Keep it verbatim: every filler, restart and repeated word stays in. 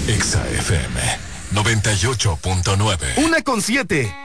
Exa F M noventa y ocho punto nueve. Una con siete.